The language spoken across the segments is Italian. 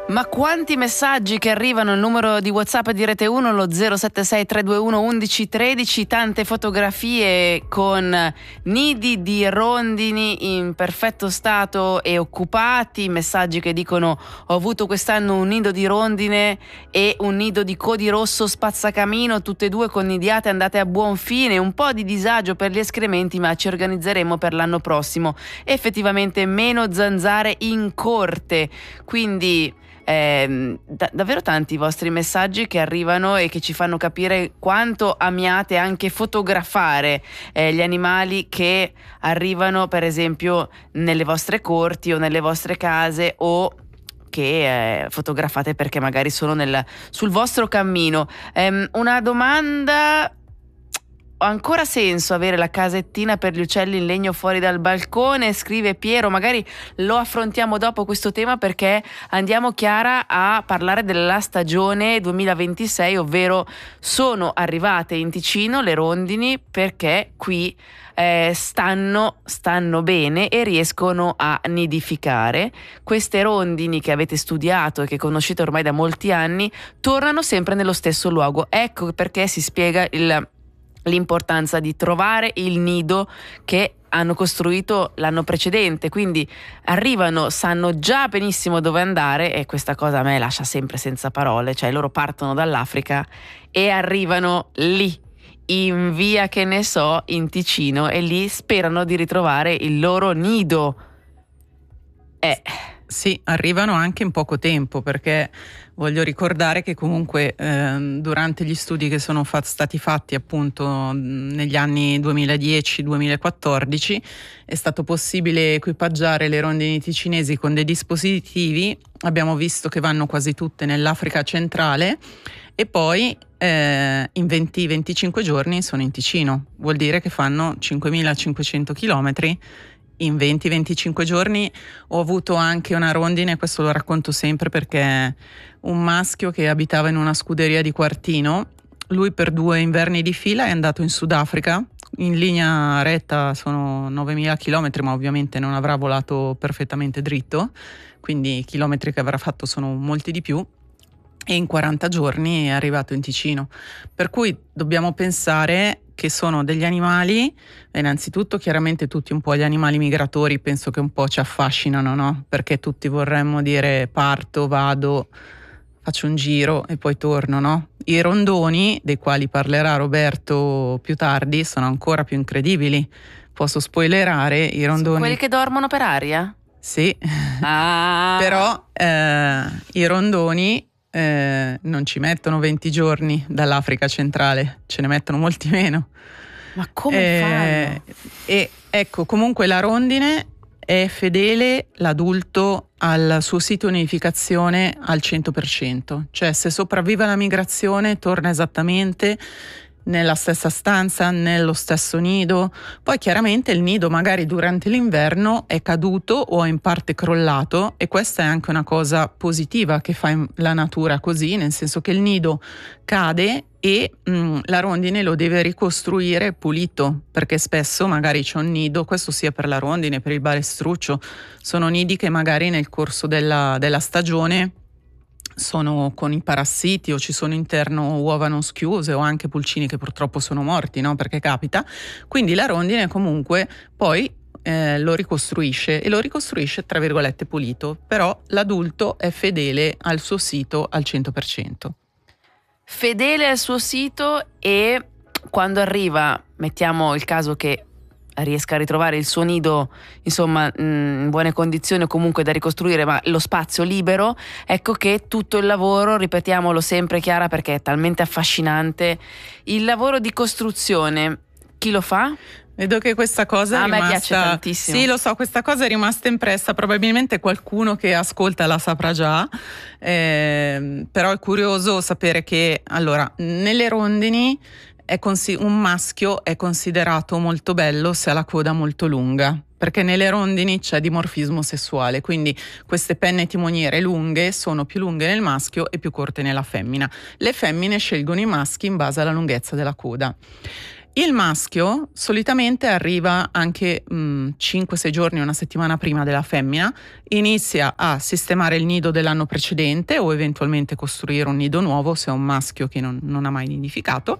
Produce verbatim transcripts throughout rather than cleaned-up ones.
Ma quanti messaggi che arrivano, il numero di WhatsApp di Rete uno, lo zero sette sei tre due uno uno uno uno tre, tante fotografie con nidi di rondini in perfetto stato e occupati, messaggi che dicono: ho avuto quest'anno un nido di rondine e un nido di codirosso spazzacamino, tutte e due connidiate, andate a buon fine, un po' di disagio per gli escrementi, ma ci organizzeremo per l'anno prossimo. Effettivamente meno zanzare in corte, quindi Eh, da, davvero tanti i vostri messaggi che arrivano e che ci fanno capire quanto amiate anche fotografare eh, gli animali che arrivano, per esempio, nelle vostre corti o nelle vostre case, o che eh, fotografate perché magari sono nel, sul vostro cammino. Eh, una domanda: ha ancora senso avere la casettina per gli uccelli in legno fuori dal balcone? Scrive Piero. Magari lo affrontiamo dopo questo tema, perché andiamo, Chiara, a parlare della stagione duemilaventisei, ovvero sono arrivate in Ticino le rondini perché qui eh, stanno, stanno bene e riescono a nidificare. Queste rondini che avete studiato e che conoscete ormai da molti anni tornano sempre nello stesso luogo. Ecco perché si spiega il l'importanza di trovare il nido che hanno costruito l'anno precedente, quindi arrivano, sanno già benissimo dove andare, e questa cosa a me lascia sempre senza parole. Cioè, loro partono dall'Africa e arrivano lì in via, che ne so, in Ticino, e lì sperano di ritrovare il loro nido. Eh. Sì, arrivano anche in poco tempo, perché voglio ricordare che comunque eh, durante gli studi che sono fa- stati fatti appunto negli anni duemiladieci duemilaquattordici è stato possibile equipaggiare le rondini ticinesi con dei dispositivi. Abbiamo visto che vanno quasi tutte nell'Africa centrale e poi eh, in venti venticinque giorni sono in Ticino. Vuol dire che fanno cinquemilacinquecento chilometri in venti venticinque giorni. Ho avuto anche una rondine, questo lo racconto sempre perché un maschio che abitava in una scuderia di Quartino, lui per due inverni di fila è andato in Sudafrica, in linea retta sono novemila chilometri, ma ovviamente non avrà volato perfettamente dritto, quindi i chilometri che avrà fatto sono molti di più, e in quaranta giorni è arrivato in Ticino. Per cui dobbiamo pensare che sono degli animali, innanzitutto chiaramente tutti un po' gli animali migratori penso che un po' ci affascinano, no? Perché tutti vorremmo dire parto, vado, faccio un giro e poi torno, no? I rondoni, dei quali parlerà Roberto più tardi, sono ancora più incredibili. Posso spoilerare, i rondoni... Sono quelli che dormono per aria? Sì, ah. Però eh, i rondoni Eh, non ci mettono venti giorni dall'Africa centrale, ce ne mettono molti meno. Ma come eh, fanno? E ecco, comunque la rondine è fedele, l'adulto, al suo sito di nidificazione al cento per cento, cioè se sopravvive alla migrazione torna esattamente nella stessa stanza, nello stesso nido. Poi chiaramente il nido magari durante l'inverno è caduto o è in parte crollato, e questa è anche una cosa positiva che fa la natura così, nel senso che il nido cade e mh, la rondine lo deve ricostruire pulito, perché spesso magari c'è un nido, questo sia per la rondine, per il balestruccio, sono nidi che magari nel corso della, della stagione sono con i parassiti o ci sono interno uova non schiuse o anche pulcini che purtroppo sono morti, no? Perché capita. Quindi la rondine comunque poi eh, lo ricostruisce, e lo ricostruisce tra virgolette pulito, però l'adulto è fedele al suo sito al cento per cento. Fedele al suo sito, e quando arriva, mettiamo il caso che riesca a ritrovare il suo nido, insomma, in buone condizioni o comunque da ricostruire, ma lo spazio libero, ecco che tutto il lavoro, ripetiamolo sempre, Chiara, perché è talmente affascinante, il lavoro di costruzione, chi lo fa? Vedo che questa cosa ah, è rimasta... a me piace tantissimo. Sì, lo so, questa cosa è rimasta impressa, probabilmente qualcuno che ascolta la saprà già, eh, però è curioso sapere che, allora, nelle rondini è consi- un maschio è considerato molto bello se ha la coda molto lunga, perché nelle rondini c'è dimorfismo sessuale, quindi queste penne timoniere lunghe sono più lunghe nel maschio e più corte nella femmina. Le femmine scelgono i maschi in base alla lunghezza della coda. Il maschio solitamente arriva anche mh, cinque sei giorni, una settimana prima della femmina, inizia a sistemare il nido dell'anno precedente o eventualmente costruire un nido nuovo se è un maschio che non, non ha mai nidificato.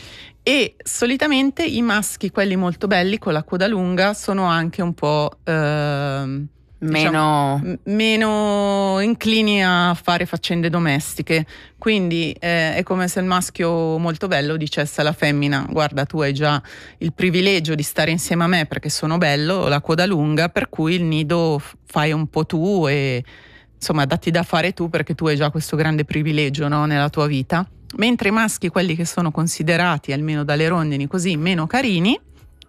E solitamente i maschi, quelli molto belli con la coda lunga, sono anche un po' eh, meno... diciamo, meno inclini a fare faccende domestiche. Quindi eh, è come se il maschio molto bello dicesse alla femmina: guarda, tu hai già il privilegio di stare insieme a me perché sono bello, ho la coda lunga, per cui il nido fai un po' tu e insomma datti da fare tu perché tu hai già questo grande privilegio, no, nella tua vita. Mentre i maschi, quelli che sono considerati, almeno dalle rondini, così meno carini,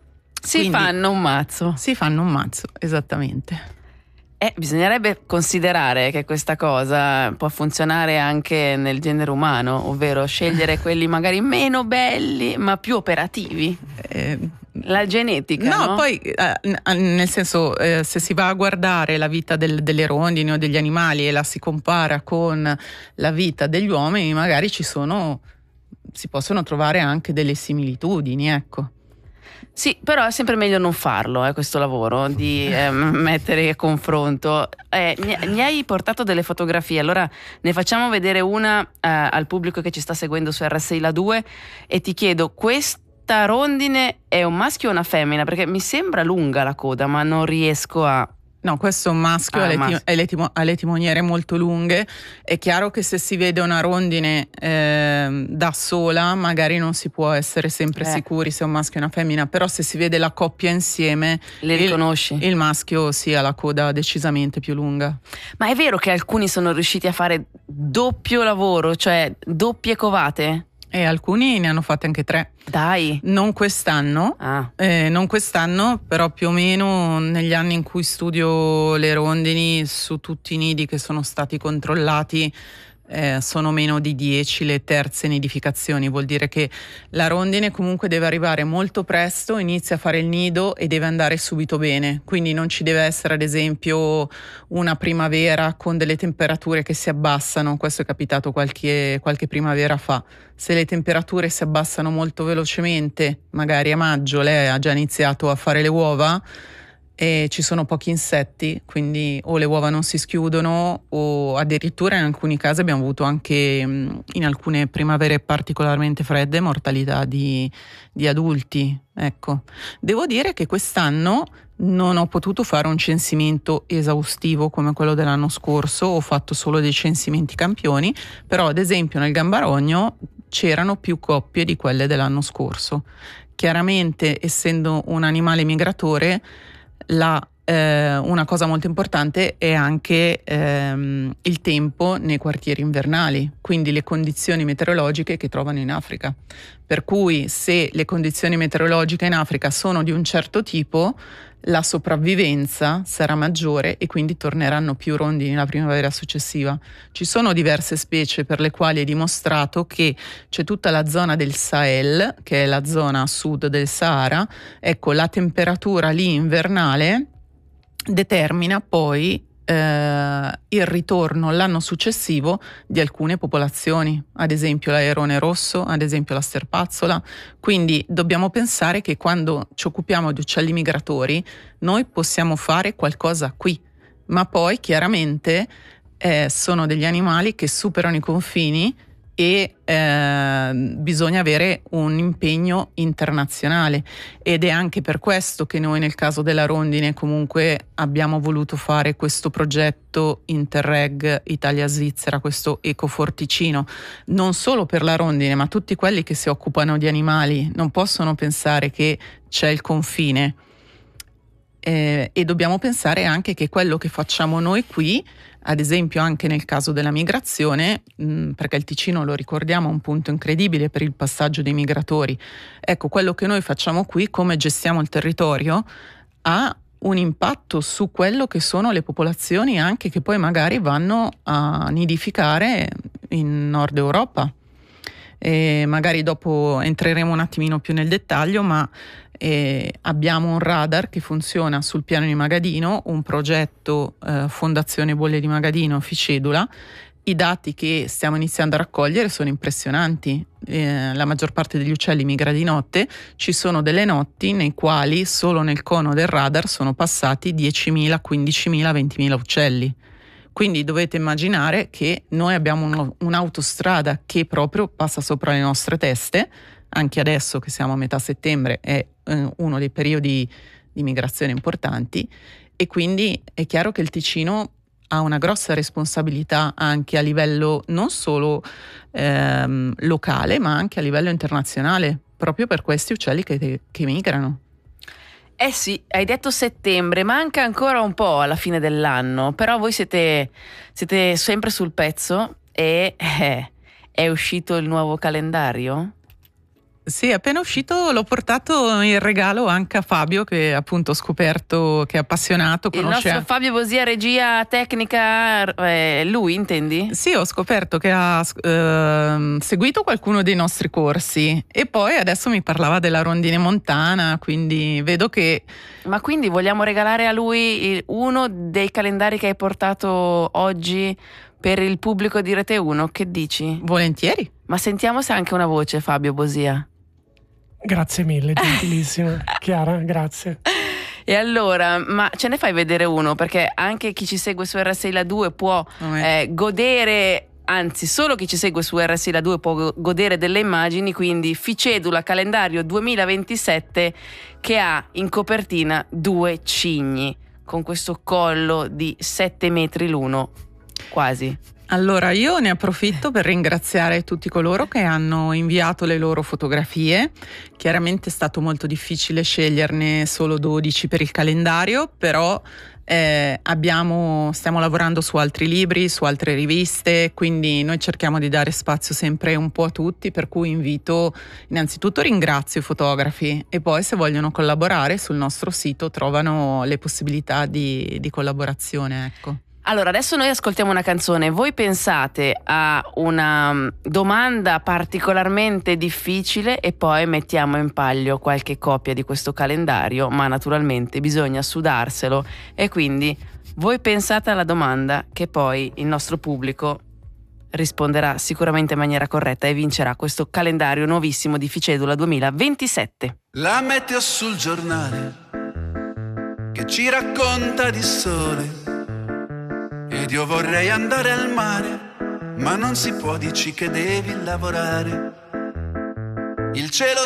si fanno un mazzo. Si fanno un mazzo, esattamente. Eh, bisognerebbe considerare che questa cosa può funzionare anche nel genere umano, ovvero scegliere quelli magari meno belli ma più operativi. Eh, La genetica, no, no? poi eh, nel senso, eh, se si va a guardare la vita del, delle rondini o degli animali e la si compara con la vita degli uomini, magari ci sono, si possono trovare anche delle similitudini, ecco. Sì, però è sempre meglio non farlo, eh, questo lavoro, di eh, mettere a confronto. Eh, mi, mi hai portato delle fotografie, allora ne facciamo vedere una eh, al pubblico che ci sta seguendo su R S I La due e ti chiedo, questa rondine è un maschio o una femmina? Perché mi sembra lunga la coda, ma non riesco a... No, questo è un maschio, ah, ha, le maschio. ha, le timo- ha le timoniere molto lunghe. È chiaro che se si vede una rondine eh, da sola, magari non si può essere sempre eh. sicuri se è un maschio o una femmina, però se si vede la coppia insieme, le riconosci? Il, il maschio sì, ha la coda decisamente più lunga. Ma è vero che alcuni sono riusciti a fare doppio lavoro, cioè doppie covate? E alcuni ne hanno fatte anche tre. Dai. Non quest'anno, ah. eh, non quest'anno, però più o meno negli anni in cui studio le rondini, su tutti i nidi che sono stati controllati, eh, sono meno di dieci le terze nidificazioni. Vuol dire che la rondine comunque deve arrivare molto presto, inizia a fare il nido e deve andare subito bene. Quindi non ci deve essere ad esempio una primavera con delle temperature che si abbassano. Questo è capitato qualche, qualche primavera fa. Se le temperature si abbassano molto velocemente, magari a maggio lei ha già iniziato a fare le uova e ci sono pochi insetti, quindi o le uova non si schiudono o addirittura in alcuni casi abbiamo avuto anche in alcune primavere particolarmente fredde mortalità di, di adulti. Ecco, devo dire che quest'anno non ho potuto fare un censimento esaustivo come quello dell'anno scorso, ho fatto solo dei censimenti campioni, però ad esempio nel Gambarogno c'erano più coppie di quelle dell'anno scorso. Chiaramente, essendo un animale migratore, la, eh, una cosa molto importante è anche ehm, il tempo nei quartieri invernali, quindi le condizioni meteorologiche che trovano in Africa. Per cui se le condizioni meteorologiche in Africa sono di un certo tipo, la sopravvivenza sarà maggiore e quindi torneranno più rondini la primavera successiva. Ci sono diverse specie per le quali è dimostrato che c'è tutta la zona del Sahel, che è la zona a sud del Sahara, ecco, la temperatura lì invernale determina poi eh, il ritorno l'anno successivo di alcune popolazioni, ad esempio l'airone rosso, ad esempio la sterpazzola. Quindi dobbiamo pensare che quando ci occupiamo di uccelli migratori noi possiamo fare qualcosa qui, ma poi chiaramente eh, sono degli animali che superano i confini e eh, bisogna avere un impegno internazionale, ed è anche per questo che noi nel caso della rondine comunque abbiamo voluto fare questo progetto Interreg Italia-Svizzera, questo ecoforticino, non solo per la rondine, ma tutti quelli che si occupano di animali non possono pensare che c'è il confine. Eh, e dobbiamo pensare anche che quello che facciamo noi qui, ad esempio anche nel caso della migrazione, mh, perché il Ticino, lo ricordiamo, è un punto incredibile per il passaggio dei migratori, ecco, quello che noi facciamo qui, come gestiamo il territorio, ha un impatto su quello che sono le popolazioni anche che poi magari vanno a nidificare in Nord Europa. E magari dopo entreremo un attimino più nel dettaglio, ma eh, abbiamo un radar che funziona sul piano di Magadino, un progetto eh, Fondazione Bolle di Magadino Ficedula, i dati che stiamo iniziando a raccogliere sono impressionanti. Eh, la maggior parte degli uccelli migra di notte, ci sono delle notti nei quali solo nel cono del radar sono passati diecimila, quindicimila, ventimila uccelli. Quindi dovete immaginare che noi abbiamo uno, un'autostrada che proprio passa sopra le nostre teste. Anche adesso che siamo a metà settembre è eh, uno dei periodi di migrazione importanti, e quindi è chiaro che il Ticino ha una grossa responsabilità anche a livello non solo ehm, locale, ma anche a livello internazionale, proprio per questi uccelli che, che migrano. Eh sì, hai detto settembre, manca ancora un po' alla fine dell'anno, però voi siete, siete sempre sul pezzo e eh, è uscito il nuovo calendario? Sì, appena uscito l'ho portato in regalo anche a Fabio, che appunto ho scoperto che è appassionato. Il nostro conosce... Fabio Bosia, regia tecnica, eh, lui intendi? Sì, ho scoperto che ha eh, seguito qualcuno dei nostri corsi e poi adesso mi parlava della rondine montana, quindi vedo che... Ma quindi vogliamo regalare a lui uno dei calendari che hai portato oggi per il pubblico di Rete uno, che dici? Volentieri. Ma sentiamo se ha anche una voce, Fabio Bosia. Grazie mille, gentilissima. Chiara, grazie. E allora, ma ce ne fai vedere uno? Perché anche chi ci segue su R S I La due può eh, godere, anzi solo chi ci segue su R S I La due può godere delle immagini, quindi Ficedula calendario duemilaventisette, che ha in copertina due cigni con questo collo di sette metri l'uno, quasi. Allora, io ne approfitto per ringraziare tutti coloro che hanno inviato le loro fotografie. Chiaramente è stato molto difficile sceglierne solo dodici per il calendario, però eh, abbiamo, stiamo lavorando su altri libri, su altre riviste, quindi noi cerchiamo di dare spazio sempre un po' a tutti, per cui invito, innanzitutto ringrazio i fotografi e poi se vogliono collaborare sul nostro sito trovano le possibilità di, di collaborazione, ecco. Allora, adesso noi ascoltiamo una canzone. Voi pensate a una domanda particolarmente difficile e poi mettiamo in palio qualche copia di questo calendario, ma naturalmente bisogna sudarselo, e quindi voi pensate alla domanda che poi il nostro pubblico risponderà sicuramente in maniera corretta e vincerà questo calendario nuovissimo di Ficedula duemilaventisette. La meteo sul giornale che ci racconta di sole, ed io vorrei andare al mare, ma non si può, dici che devi lavorare. Il cielo